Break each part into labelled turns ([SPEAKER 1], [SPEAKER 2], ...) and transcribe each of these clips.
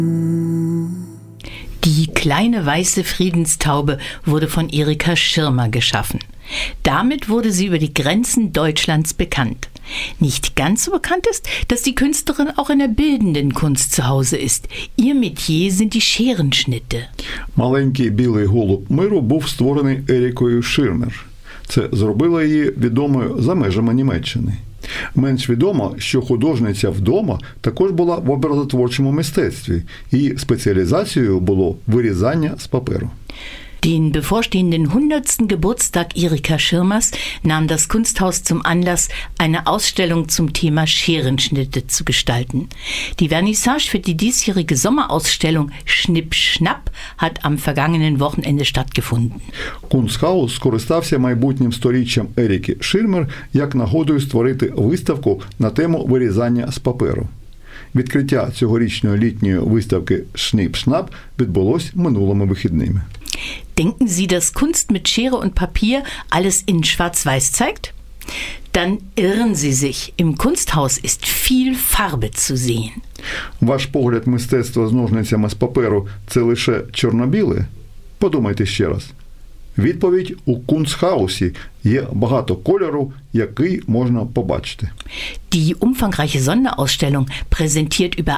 [SPEAKER 1] Die kleine weiße Friedenstaube wurde von Erika Schirmer geschaffen. Damit wurde sie über die Grenzen Deutschlands bekannt. Nicht ganz so bekannt ist, dass die Künstlerin auch in der bildenden Kunst zu Hause ist. Ihr Metier sind die Scherenschnitte.
[SPEAKER 2] Маленький білий голуб миру був створений Ерікою Ширмер. Це зробило її відомою за межами Німеччини. Менш відомо, що художниця вдома також була в образотворчому мистецтві. Її спеціалізацією було вирізання з паперу.
[SPEAKER 1] Den bevorstehenden 100. Geburtstag Erika Schirmers nahm das Kunsthaus zum Anlass, eine Ausstellung zum Thema Scherenschnitte zu gestalten. Die Vernissage für die diesjährige Sommerausstellung Schnipp-Schnapp hat am vergangenen Wochenende stattgefunden.
[SPEAKER 2] Kunsthaus скористався майбутнім сторіччям Еріки Ширмер як нагодою створити виставку на тему вирізання з паперу. Відкриття цьогорічної літньої виставки «Schnipp-Schnapp» відбулось минулими вихідними.
[SPEAKER 1] Denken Sie, dass Kunst mit Schere und Papier alles in Schwarz-Weiß zeigt? Dann irren Sie sich. Im Kunsthaus ist viel Farbe zu sehen.
[SPEAKER 2] Ваш погляд мистецтва з ножницями з паперу – це лише чорно-біле? Подумайте ще раз. Відповідь – у Kunsthausі є багато кольору, який можна побачити.
[SPEAKER 1] Die umfangreiche Sonderausstellung präsentiert über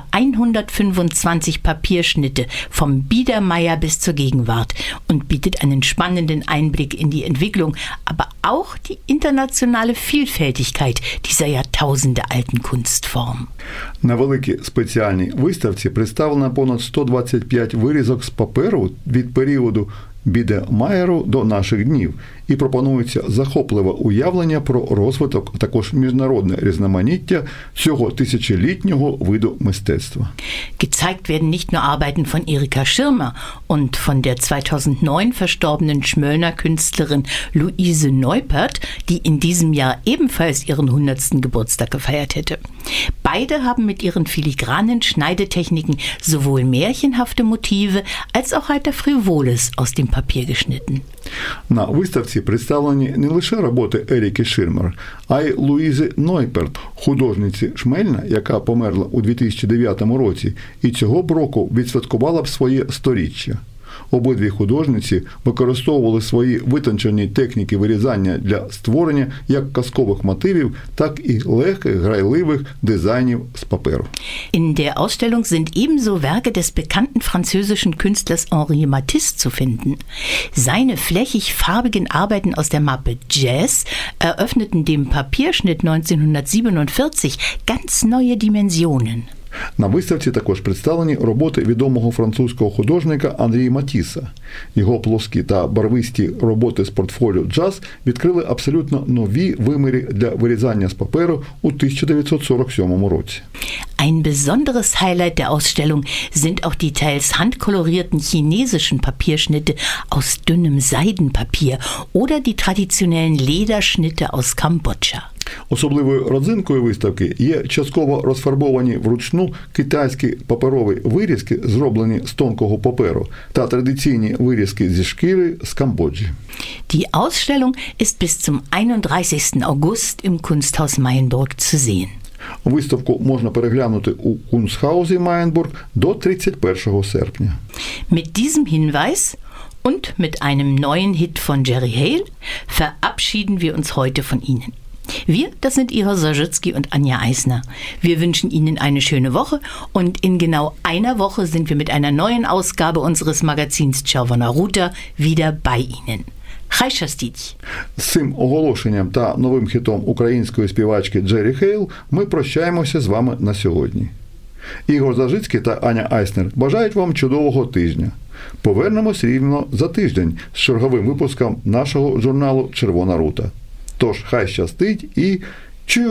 [SPEAKER 1] 125 Papierschnitte vom Biedermeier bis zur Gegenwart und bietet einen spannenden Einblick in die Entwicklung, aber auch die internationale Vielfältigkeit dieser jahrtausendealten Kunstform.
[SPEAKER 2] На великій спеціальній виставці представлено понад 125 вирізок з паперу від періоду Бідемаєру до наших днів і пропонується захопливе уявлення про розвиток, а також міжнародне різноманіття цього тисячолітнього виду мистецтва.
[SPEAKER 1] Gezeigt werden nicht nur Arbeiten von Erika Schirmer und von der 2009 verstorbenen Schmöllner Künstlerin Luise Neupert, die in diesem Jahr ebenfalls ihren 100. Geburtstag gefeiert hätte. Beide haben mit ihren filigranen Schneidetechniken sowohl märchenhafte Motive als auch heiter Frivoles aus dem Papier geschnitten.
[SPEAKER 2] На виставці представлені не лише роботи Еріки Ширмер, а й Луїзи Нойперт, художниці Шмельна, яка померла у 2009 році і цього б року відсвяткувала б своє сторіччя. Обидві художниці використовували свої витончені техніки вирізання для створення як казкових мотивів, так і легких, грайливих дизайнів з паперу.
[SPEAKER 1] In der Ausstellung sind ebenso Werke des bekannten französischen Künstlers Henri Matisse zu finden. Seine flächig-farbigen Arbeiten aus der Mappe Jazz eröffneten dem Papierschnitt 1947 ganz neue Dimensionen.
[SPEAKER 2] На виставці також представлені роботи відомого французького художника Анрі Матіса. Його плоскі та барвисті роботи з портфоліо «Джаз» відкрили абсолютно нові виміри для вирізання з паперу у 1947 році.
[SPEAKER 1] Ein besonderes Highlight der Ausstellung sind auch die teils handkolorierten chinesischen Papierschnitte aus dünnem Seidenpapier oder die traditionellen Lederschnitte aus Kambodscha.
[SPEAKER 2] Особливою родзинкою виставки є частково розфарбовані вручну китайські паперові вирізки, зроблені з тонкого паперу, та традиційні вирізки зі шкіри з Камбоджі.
[SPEAKER 1] Die Ausstellung ist bis zum 31. August im Kunsthaus Meyenburg zu sehen.
[SPEAKER 2] Виставку можна переглянути у Kunsthaus Meyenburg до 31 серпня.
[SPEAKER 1] Mit diesem Hinweis und mit einem neuen Hit von Jerry Hale verabschieden wir uns heute von Ihnen. Wir, das sind Ihre Sarzycki und Anja Eisner. Wir wünschen Ihnen eine schöne Woche und in genau einer Woche sind wir mit einer neuen Ausgabe unseres Magazins Czerwona Ruta wieder bei Ihnen. Хай щастить!
[SPEAKER 2] З цим оголошенням та новим хітом української співачки Джері Хейл ми прощаємося з вами на сьогодні. Ігор Заржицький та Аня Айснер бажають вам чудового тижня. Повернемось рівно за тиждень з черговим випуском нашого журналу «Червона рута». Тож, хай щастить і